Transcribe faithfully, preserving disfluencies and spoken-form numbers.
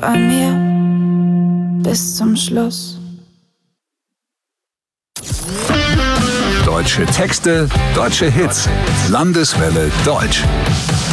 bei mir bis zum Schluss. Deutsche Texte, deutsche Hits. Landeswelle Deutsch.